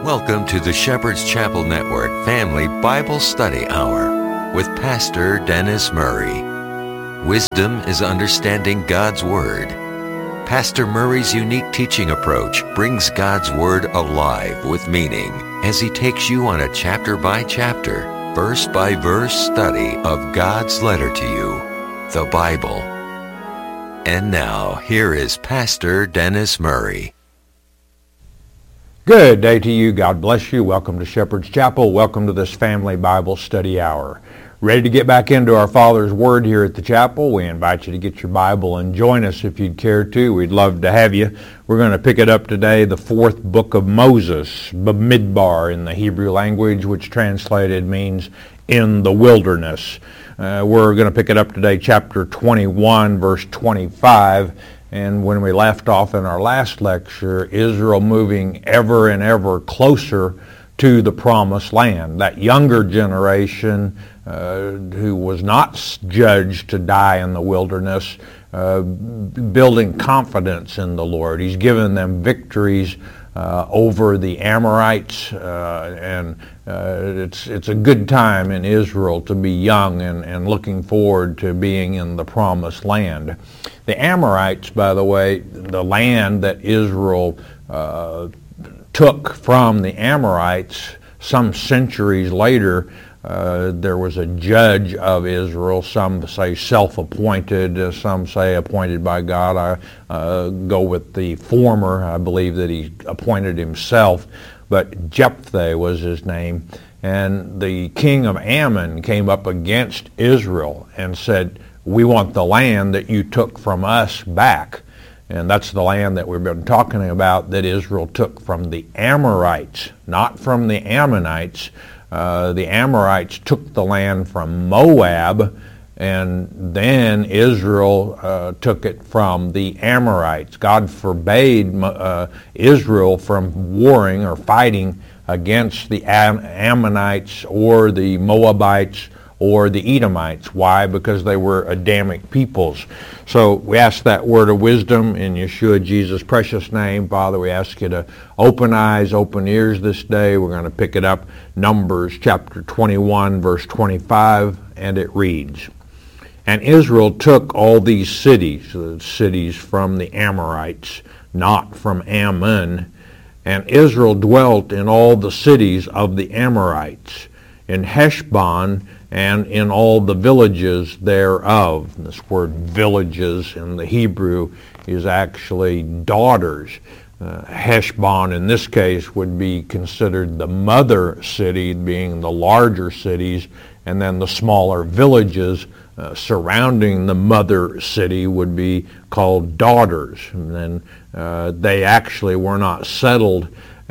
Welcome to the Shepherd's Chapel Network Family Bible Study Hour with Pastor Dennis Murray. Wisdom is understanding God's Word. Pastor Murray's unique teaching approach brings God's Word alive with meaning as he takes you on a chapter-by-chapter, verse-by-verse study of God's letter to you, the Bible. And now, here is Pastor Dennis Murray. Good day to you. God bless you. Welcome to Shepherd's Chapel. Welcome to this Family Bible Study Hour. Ready to get back into our Father's Word here at the chapel? We invite you to get your Bible and join us if you'd care to. We'd love to have you. We're going to pick it up today, the fourth book of Moses, Bamidbar in the Hebrew language, which translated means in the wilderness. We're going to pick it up today, chapter 21, verse 25. And when we left off in our last lecture, Israel moving ever and ever closer to the promised land. That younger generation who was not judged to die in the wilderness, building confidence in the Lord. He's given them victories over the Amorites, and it's a good time in Israel to be young and looking forward to being in the promised land. The Amorites, by the way, the land that Israel took from the Amorites some centuries later, there was a judge of Israel. Some say self-appointed, some say appointed by God. I go with the former. I believe that he appointed himself, but Jephthah was his name. And the king of Ammon came up against Israel and said, "We want the land that you took from us back." And that's the land that we've been talking about that Israel took from the Amorites, not from the Ammonites. The Amorites took the land from Moab, and then Israel took it from the Amorites. God forbade Israel from warring or fighting against the Ammonites or the Moabites or the Edomites. Why? Because they were Adamic peoples. So we ask that word of wisdom in Yeshua Jesus' precious name. Father, we ask you to open eyes, open ears this day. We're going to pick it up, Numbers chapter 21, verse 25, and it reads, "And Israel took all these cities," the cities from the Amorites, not from Ammon, "and Israel dwelt in all the cities of the Amorites, in Heshbon, and in all the villages thereof." This word villages in the Hebrew is actually daughters. Heshbon in this case would be considered the mother city, being the larger cities, and then the smaller villages surrounding the mother city would be called daughters. And then they actually were not settled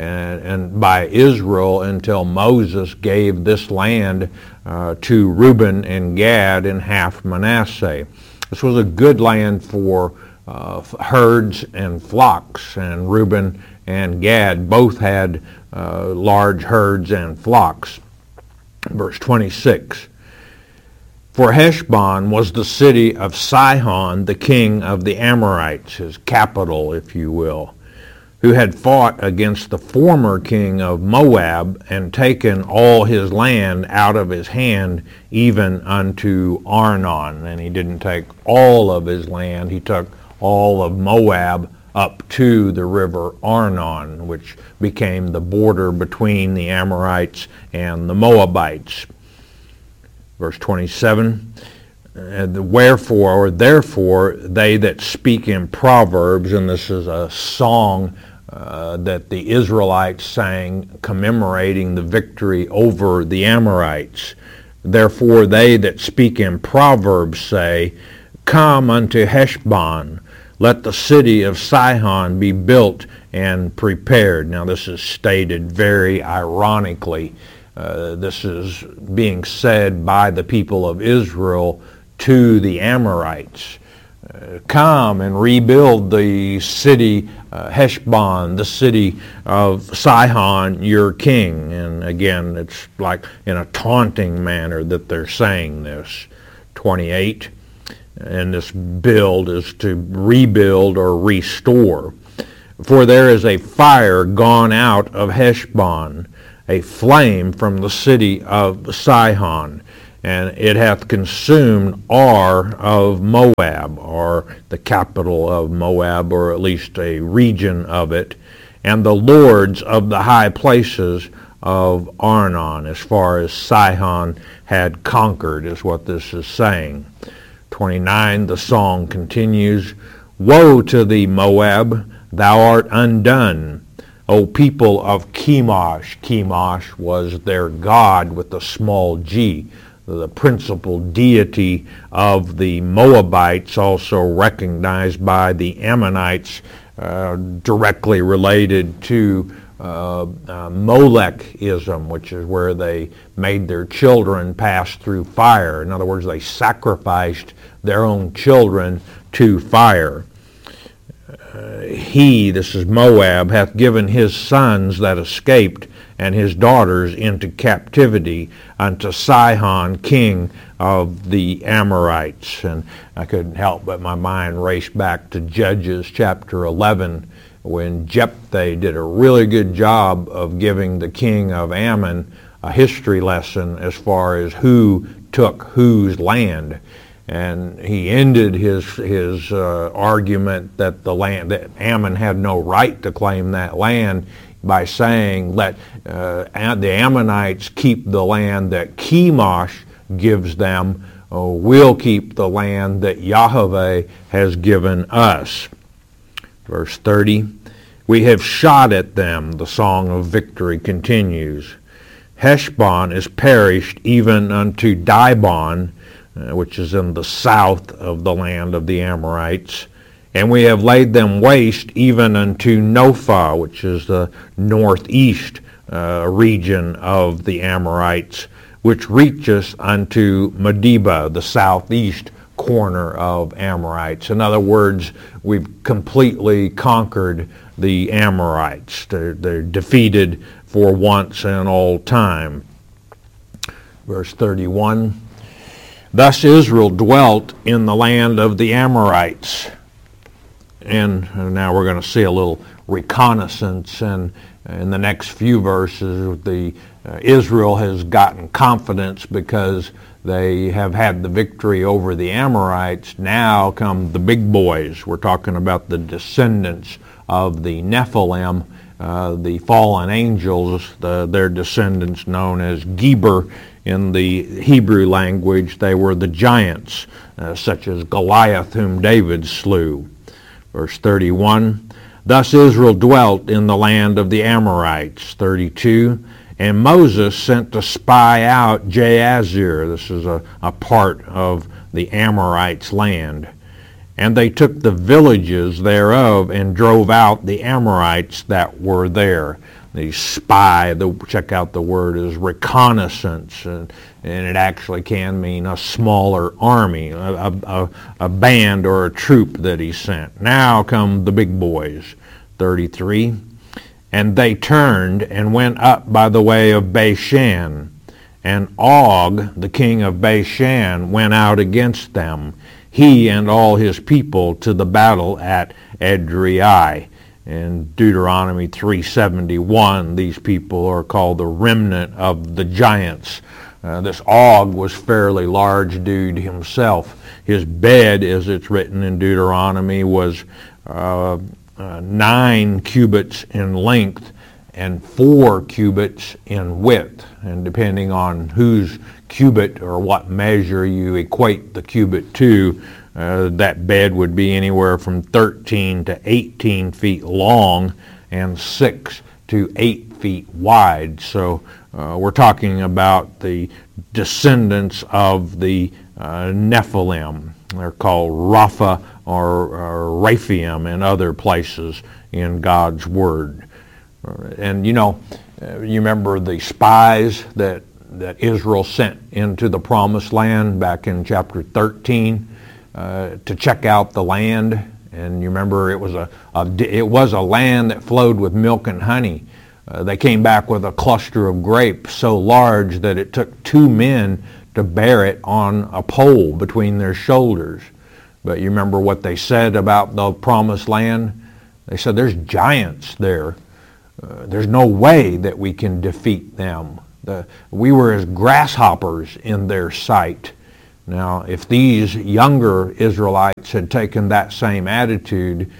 and by Israel until Moses gave this land to Reuben and Gad and half Manasseh. This was a good land for herds and flocks, and Reuben and Gad both had large herds and flocks. Verse 26, "For Heshbon was the city of Sihon, the king of the Amorites," his capital, if you will, "who had fought against the former king of Moab and taken all his land out of his hand, even unto Arnon." And he didn't take all of his land. He took all of Moab up to the river Arnon, which became the border between the Amorites and the Moabites. Verse 27, "Wherefore, or therefore, they that speak in Proverbs," and this is a song that the Israelites sang commemorating the victory over the Amorites. "Therefore they that speak in Proverbs say, Come unto Heshbon, let the city of Sihon be built and prepared." Now this is stated very ironically. This is being said by the people of Israel to the Amorites. Come and rebuild the city Heshbon, the city of Sihon, your king. And again, it's like in a taunting manner that they're saying this. 28, and this build is to rebuild or restore. For there is a fire gone out of Heshbon, a flame from the city of Sihon, and it hath consumed Ar of Moab, or the capital of Moab, or at least a region of it, and the lords of the high places of Arnon, as far as Sihon had conquered, is what this is saying. 29, the song continues, Woe to thee, Moab! Thou art undone, O people of Chemosh. Chemosh was their god with a small g, the principal deity of the Moabites, also recognized by the Ammonites, directly related to Molekism, which is where they made their children pass through fire. In other words, they sacrificed their own children to fire. He, this is Moab, hath given his sons that escaped and his daughters into captivity unto Sihon, king of the Amorites. And I couldn't help but my mind race back to Judges chapter 11, when Jephthah did a really good job of giving the king of Ammon a history lesson as far as who took whose land. And he ended his argument that that Ammon had no right to claim that land by saying, let the Ammonites keep the land that Chemosh gives them. We'll keep the land that Yahweh has given us. Verse 30, we have shot at them. The song of victory continues. Heshbon is perished even unto Dibon, which is in the south of the land of the Amorites. And we have laid them waste even unto Nophah, which is the northeast region of the Amorites, which reaches unto Medeba, the southeast corner of Amorites. In other words, we've completely conquered the Amorites. They're defeated for once and all time. Verse 31, Thus Israel dwelt in the land of the Amorites. And now we're going to see a little reconnaissance, and in the next few verses, Israel has gotten confidence because they have had the victory over the Amorites. Now come the big boys. We're talking about the descendants of the Nephilim, the fallen angels, their descendants known as Geber. In the Hebrew language, they were the giants, such as Goliath, whom David slew. Verse 31, Thus Israel dwelt in the land of the Amorites. 32, And Moses sent to spy out Jazer. This is a part of the Amorites' land. And they took the villages thereof and drove out the Amorites that were there. The spy, check out the word, is reconnaissance, and it actually can mean a smaller army, a band or a troop that he sent. Now come the big boys. 33, And they turned and went up by the way of Bashan, and Og, the king of Bashan, went out against them, he and all his people, to the battle at Edrei. In Deuteronomy 3:71, these people are called the remnant of the giants. This Og was fairly large dude himself. His bed, as it's written in Deuteronomy, was 9 cubits in length and 4 cubits in width. And depending on whose cubit or what measure you equate the cubit to, that bed would be anywhere from 13 to 18 feet long and 6 to 8 feet wide. So we're talking about the descendants of the Nephilim. They're called Rapha or Raphaim in other places in God's Word. And you remember the spies that Israel sent into the Promised Land back in chapter 13 to check out the land. And you remember it was a land that flowed with milk and honey. They came back with a cluster of grapes so large that it took 2 men to bear it on a pole between their shoulders. But you remember what they said about the Promised Land? They said, there's giants there. There's no way that we can defeat them. We were as grasshoppers in their sight. Now, if these younger Israelites had taken that same attitude,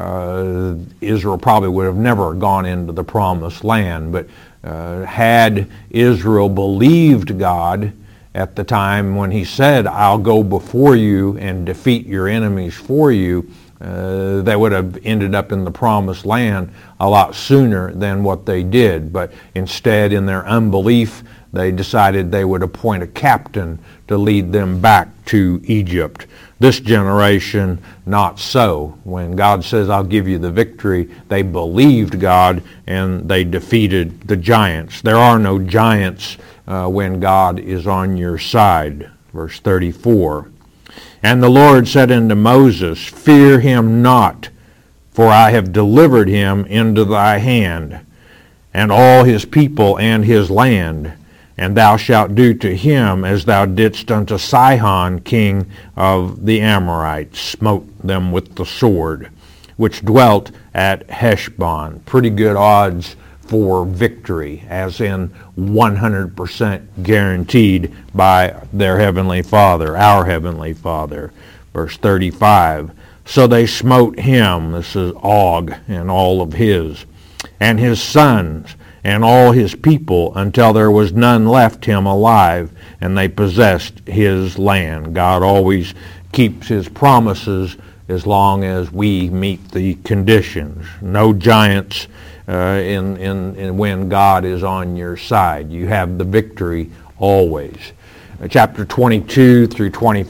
Israel probably would have never gone into the promised land. But had Israel believed God at the time when he said, I'll go before you and defeat your enemies for you, they would have ended up in the promised land a lot sooner than what they did. But instead, in their unbelief, they decided they would appoint a captain to lead them back to Egypt. This generation, not so. When God says, I'll give you the victory, they believed God and they defeated the giants. There are no giants when God is on your side. Verse 34. And the Lord said unto Moses, Fear him not, for I have delivered him into thy hand, and all his people and his land. And thou shalt do to him as thou didst unto Sihon, king of the Amorites, smote them with the sword, which dwelt at Heshbon. Pretty good odds for victory, as in 100% guaranteed by their heavenly Father, our heavenly Father. Verse 35, So they smote him, this is Og, and all of his, and his sons, and all his people, until there was none left him alive, and they possessed his land. God always keeps his promises as long as we meet the conditions. No giants in when God is on your side. You have the victory always. Chapter 22 through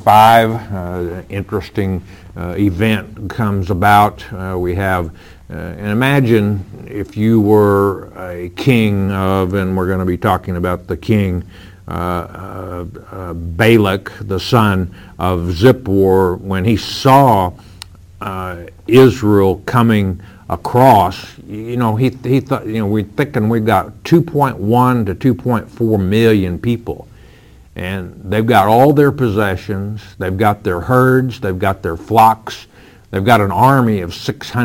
25, interesting event comes about. We have, and imagine if you were a king of, and we're going to be talking about the king, Balak, the son of Zippor, when he saw Israel coming across, he thought, we're thinking we've got 2.1 to 2.4 million people. And they've got all their possessions, they've got their herds, they've got their flocks, they've got an army of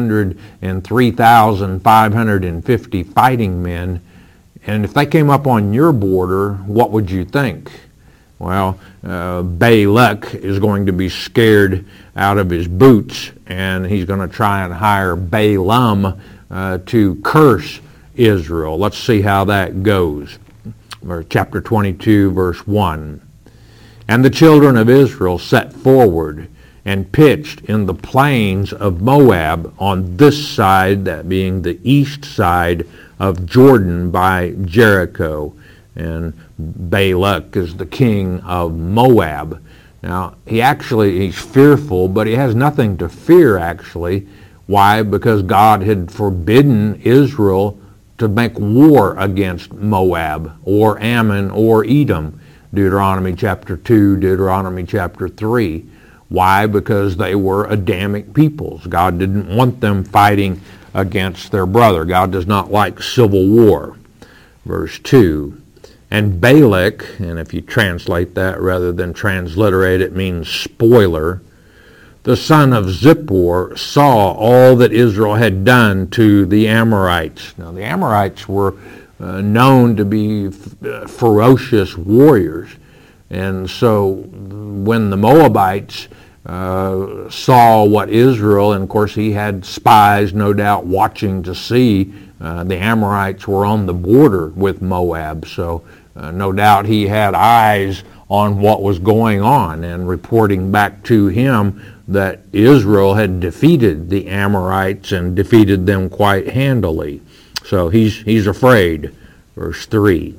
603,550 fighting men. And if they came up on your border, what would you think? Well, Balak is going to be scared out of his boots, and he's going to try and hire Balaam to curse Israel. Let's see how that goes. Chapter 22, verse 1. And the children of Israel set forward and pitched in the plains of Moab on this side, that being the east side of Jordan by Jericho. And Balak is the king of Moab. Now, he's fearful, but he has nothing to fear, actually. Why? Because God had forbidden Israel to make war against Moab or Ammon or Edom. Deuteronomy chapter 2, Deuteronomy chapter 3. Why? Because they were Adamic peoples. God didn't want them fighting against their brother. God does not like civil war. Verse 2. And Balak, and if you translate that rather than transliterate, it means spoiler, the son of Zippor, saw all that Israel had done to the Amorites. Now, the Amorites were known to be ferocious warriors. And so when the Moabites saw what Israel, and of course he had spies, no doubt, watching to see, the Amorites were on the border with Moab. So no doubt he had eyes on what was going on and reporting back to him that Israel had defeated the Amorites and defeated them quite handily. So he's afraid. Verse 3.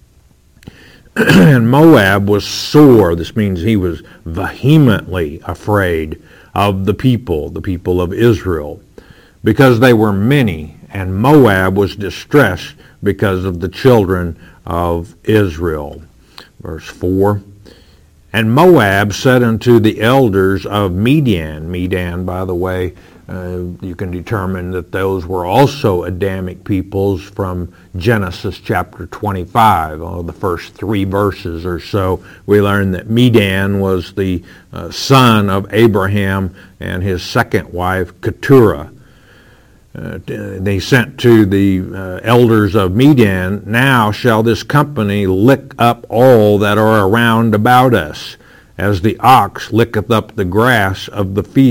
And Moab was sore. This means he was vehemently afraid of the people of Israel, because they were many, and Moab was distressed because of the children of Israel. Verse 4. And Moab said unto the elders of Midian. Midian, by the way, you can determine that those were also Adamic peoples from Genesis chapter 25. The first 3 verses or so, we learn that Midian was the son of Abraham and his second wife, Keturah. they sent to the elders of Midian, now shall this company lick up all that are around about us, as the ox licketh up the grass of the field.